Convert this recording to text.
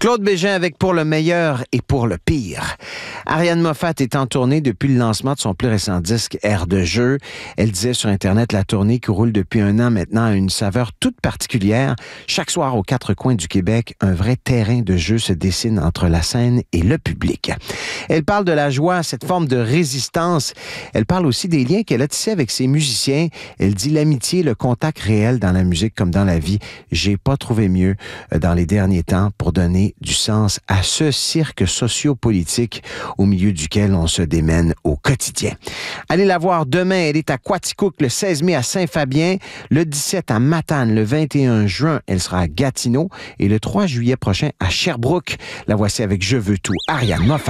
Claude Bégin avec Pour le meilleur et pour le pire. Ariane Moffat est en tournée depuis le lancement de son plus récent disque Air de jeu. Elle disait sur Internet la tournée qui roule depuis un an maintenant a une saveur toute particulière. Chaque soir aux quatre coins du Québec, un vrai terrain de jeu se dessine entre la scène et le public. Elle parle de la joie, cette forme de résistance. Elle parle aussi des liens qu'elle a tissés avec ses musiciens. Elle dit l'amitié, le contact réel dans la musique comme dans la vie. J'ai pas trouvé mieux dans les derniers temps pour donner du sens à ce cirque socio-politique au milieu duquel on se démène au quotidien. Allez la voir demain, elle est à Quaticook, le 16 mai à Saint-Fabien, le 17 à Matane, le 21 juin, elle sera à Gatineau et le 3 juillet prochain à Sherbrooke. La voici avec Je veux tout, Ariane Moffat.